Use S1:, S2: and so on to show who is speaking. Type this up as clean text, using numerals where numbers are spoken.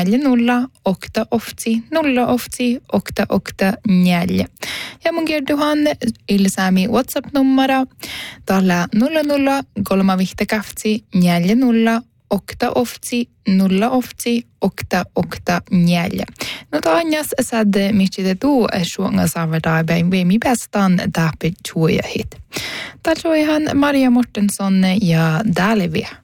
S1: 0 8 ofti 0 ofti 8 8 4. Ja mun kerduhan ilsäämi WhatsApp-numera tällä 00 3 vihtakafti 40 8 ofti 0 ofti 8 8 4. No taanjas sad michide tuu suonga saavadai beimi bestan täppi tuojahit. Taljoihan Maria Mortensson ja Dalevia.